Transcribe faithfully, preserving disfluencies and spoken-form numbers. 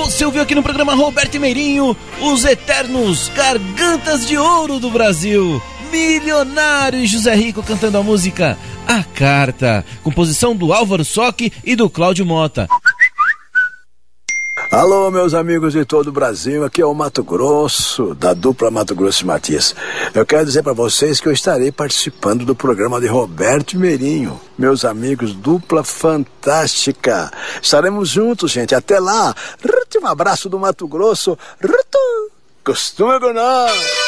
Você ouviu aqui no programa Roberto e Meirinho, os eternos Gargantas de Ouro do Brasil, Milionário e José Rico cantando a música A Carta, composição do Álvaro Socchi e do Cláudio Mota. Alô, meus amigos de todo o Brasil, aqui é o Mato Grosso, da dupla Mato Grosso e Matias. Eu quero dizer para vocês que eu estarei participando do programa de Roberto e Meirinho. Meus amigos, dupla fantástica. Estaremos juntos, gente. Até lá. Um abraço do Mato Grosso. Costuma com nós.